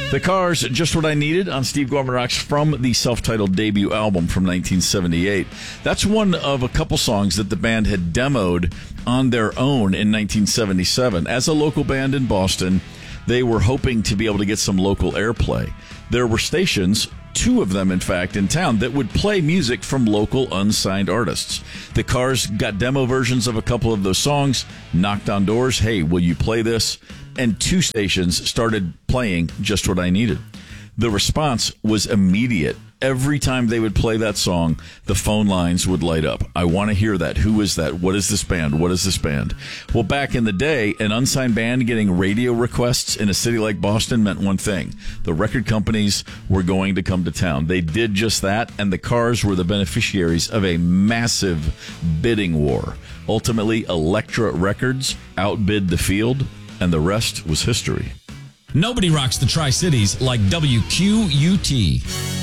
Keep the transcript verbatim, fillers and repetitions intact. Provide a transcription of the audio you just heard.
The Cars, Just What I Needed on Steve Gorman Rocks from the self-titled debut album from nineteen seventy-eight. That's one of a couple songs that the band had demoed on their own in nineteen seventy-seven. As a local band in Boston, they were hoping to be able to get some local airplay. There were stations, two of them in fact, in town that would play music from local unsigned artists. The Cars got demo versions of a couple of those songs, knocked on doors, hey, will you play this? And two stations started playing Just What I Needed. The response was immediate. Every time they would play that song, the phone lines would light up. I want to hear that. Who is that? What is this band? What is this band? Well, back in the day, an unsigned band getting radio requests in a city like Boston meant one thing. The record companies were going to come to town. They did just that, and the Cars were the beneficiaries of a massive bidding war. Ultimately, Elektra Records outbid the Field, and the rest was history. Nobody rocks the Tri-Cities like W Q U T.